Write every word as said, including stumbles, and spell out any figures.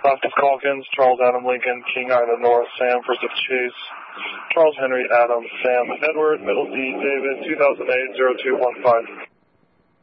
Office Calkins, Charles Adam Lincoln, King Island North, Sam Versus Chase, Charles Henry Adam, Sam Edward, Middle D David, two thousand eight, zero two one five.